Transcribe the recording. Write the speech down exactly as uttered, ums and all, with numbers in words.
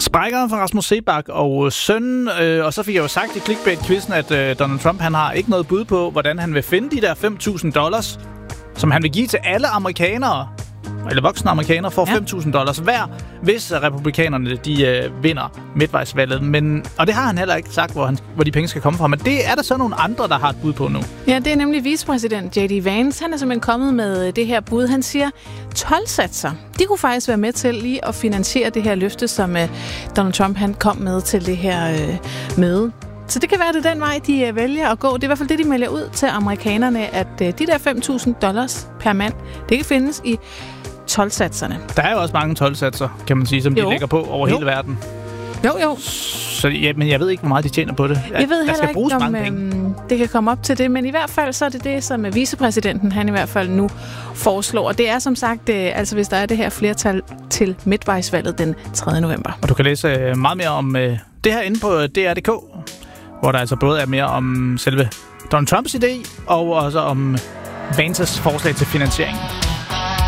Sprækker fra Rasmus Seebach og søn, øh, og så fik jeg jo sagt i clickbait-quizzen, at øh, Donald Trump han har ikke noget bud på, hvordan han vil finde de der fem tusind dollars, som han vil give til alle amerikanere, eller voksne amerikanere, for ja. fem tusind dollars hver, hvis republikanerne de øh, vinder midtvejsvalget. Men, og det har han heller ikke sagt, hvor, han, hvor de penge skal komme fra. Men det er der så nogle andre, der har et bud på nu. Ja, det er nemlig vicepræsident J D Vance. Han er simpelthen kommet med det her bud. Han siger, toldsatser, de kunne faktisk være med til lige at finansiere det her løfte, som øh, Donald Trump han kom med til det her øh, møde. Så det kan være, det er den vej, de vælger at gå. Det er i hvert fald det, de melder ud til amerikanerne, at de der fem tusind dollars per mand, det kan findes i toldsatserne. Der er jo også mange toldsatser, kan man sige, som jo. de lægger på over jo. hele verden. Jo, jo. Så, ja, men jeg ved ikke, hvor meget de tjener på det. Jeg ved der heller ikke, om øhm, det kan komme op til det, men i hvert fald så er det det, som vicepræsidenten han i hvert fald nu foreslår. Og det er som sagt, øh, altså hvis der er det her flertal til midtvejsvalget den tredje november. Og du kan læse øh, meget mere om øh, det her inde på D R punktum D K, hvor der altså både er mere om selve Donald Trumps idé, og også om Vances forslag til finansiering.